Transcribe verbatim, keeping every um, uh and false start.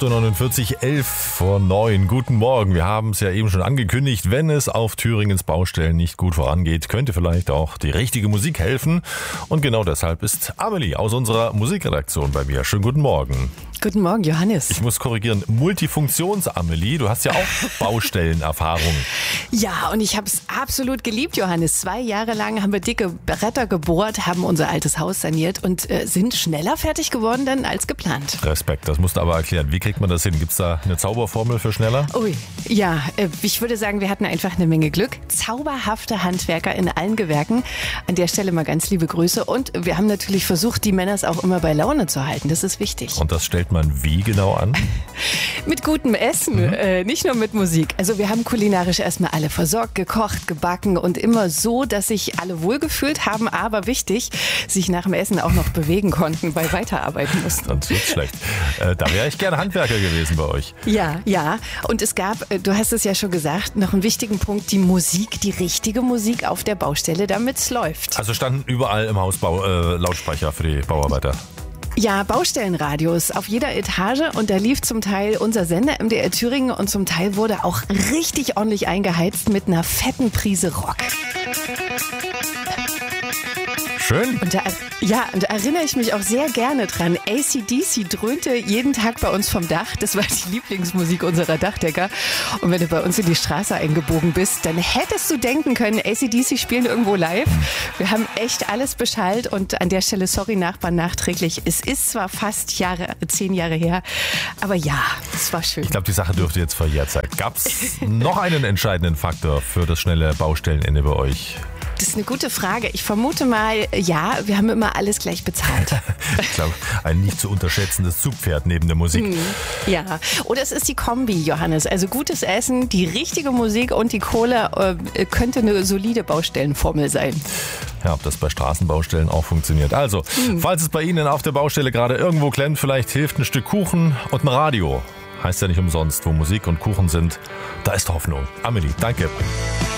acht Uhr neunundvierzig, elf vor neun. Guten Morgen. Wir haben es ja eben schon angekündigt. Wenn es auf Thüringens Baustellen nicht gut vorangeht, könnte vielleicht auch die richtige Musik helfen. Und genau deshalb ist Amelie aus unserer Musikredaktion bei mir. Schönen guten Morgen. Guten Morgen, Johannes. Ich muss korrigieren, Multifunktions-Amelie, du hast ja auch Baustellenerfahrung. Ja, und ich habe es absolut geliebt, Johannes. Zwei Jahre lang haben wir dicke Bretter gebohrt, haben unser altes Haus saniert und äh, sind schneller fertig geworden dann als geplant. Respekt, das musst du aber erklären. Wie kriegt man das hin? Gibt es da eine Zauberformel für schneller? Ui, ja, äh, ich würde sagen, wir hatten einfach eine Menge Glück. Zauberhafte Handwerker in allen Gewerken. An der Stelle mal ganz liebe Grüße. Und wir haben natürlich versucht, die Männers auch immer bei Laune zu halten. Das ist wichtig. Und das stellt man wie genau an? Mit gutem Essen, mhm. äh, nicht nur mit Musik. Also wir haben kulinarisch erstmal alle versorgt, gekocht, gebacken und immer so, dass sich alle wohlgefühlt haben, aber wichtig, sich nach dem Essen auch noch bewegen konnten, weil weiterarbeiten mussten. Sonst wird's schlecht. Äh, da wäre ich gerne Handwerker gewesen bei euch. Ja, ja. Und es gab, du hast es ja schon gesagt, noch einen wichtigen Punkt, die Musik, die richtige Musik auf der Baustelle, damit es läuft. Also standen überall im Haus Bau, äh, Lautsprecher für die Bauarbeiter? Ja, Baustellenradios auf jeder Etage und da lief zum Teil unser Sender M D R Thüringen und zum Teil wurde auch richtig ordentlich eingeheizt mit einer fetten Prise Rock. Schön. Und da, ja, und da erinnere ich mich auch sehr gerne dran. A C D C dröhnte jeden Tag bei uns vom Dach. Das war die Lieblingsmusik unserer Dachdecker. Und wenn du bei uns in die Straße eingebogen bist, dann hättest du denken können, A C D C spielen irgendwo live. Wir haben echt alles beschallt und an der Stelle, sorry Nachbarn, nachträglich. Es ist zwar fast Jahre, zehn Jahre her, aber ja, es war schön. Ich glaube, die Sache dürfte jetzt verjährt sein. Gab es noch einen entscheidenden Faktor für das schnelle Baustellenende bei euch? Das ist eine gute Frage. Ich vermute mal, ja, wir haben immer alles gleich bezahlt. Ich glaube, ein nicht zu unterschätzendes Zugpferd neben der Musik. Hm, ja, oder es ist die Kombi, Johannes. Also gutes Essen, die richtige Musik und die Kohle äh, könnte eine solide Baustellenformel sein. Ja, ob das bei Straßenbaustellen auch funktioniert. Also, hm. falls es bei Ihnen auf der Baustelle gerade irgendwo klemmt, vielleicht hilft ein Stück Kuchen und ein Radio. Heißt ja nicht umsonst, wo Musik und Kuchen sind, da ist Hoffnung. Amelie, danke.